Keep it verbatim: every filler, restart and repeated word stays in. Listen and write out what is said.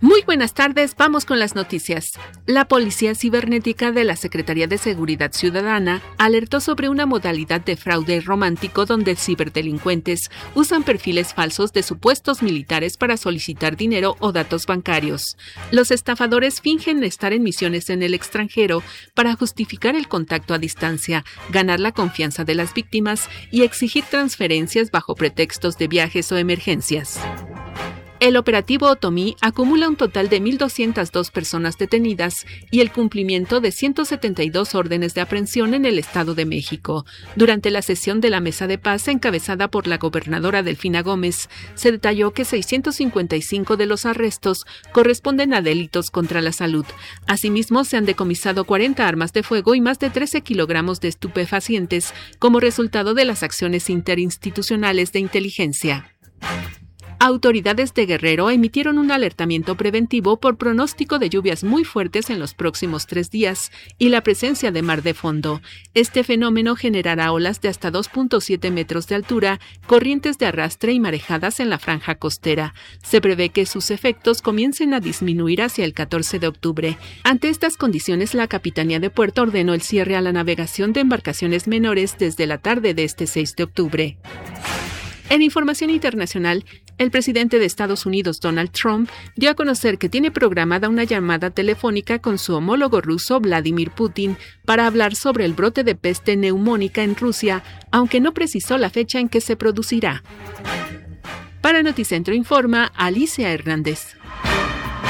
Muy buenas tardes, vamos con las noticias. La Policía Cibernética de la Secretaría de Seguridad Ciudadana alertó sobre una modalidad de fraude romántico donde ciberdelincuentes usan perfiles falsos de supuestos militares para solicitar dinero o datos bancarios. Los estafadores fingen estar en misiones en el extranjero para justificar el contacto a distancia, ganar la confianza de las víctimas y exigir transferencias bajo pretextos de viajes o emergencias. El operativo Otomí acumula un total de mil doscientas dos personas detenidas y el cumplimiento de ciento setenta y dos órdenes de aprehensión en el Estado de México. Durante la sesión de la Mesa de Paz encabezada por la gobernadora Delfina Gómez, se detalló que seiscientos cincuenta y cinco de los arrestos corresponden a delitos contra la salud. Asimismo, se han decomisado cuarenta armas de fuego y más de trece kilogramos de estupefacientes como resultado de las acciones interinstitucionales de inteligencia. Autoridades de Guerrero emitieron un alertamiento preventivo por pronóstico de lluvias muy fuertes en los próximos tres días y la presencia de mar de fondo. Este fenómeno generará olas de hasta dos punto siete metros de altura, corrientes de arrastre y marejadas en la franja costera. Se prevé que sus efectos comiencen a disminuir hacia el catorce de octubre. Ante estas condiciones, la Capitanía de Puerto ordenó el cierre a la navegación de embarcaciones menores desde la tarde de este seis de octubre. En información internacional, el presidente de Estados Unidos, Donald Trump, dio a conocer que tiene programada una llamada telefónica con su homólogo ruso, Vladimir Putin, para hablar sobre el brote de peste neumónica en Rusia, aunque no precisó la fecha en que se producirá. Para Noticentro Informa, Alicia Hernández.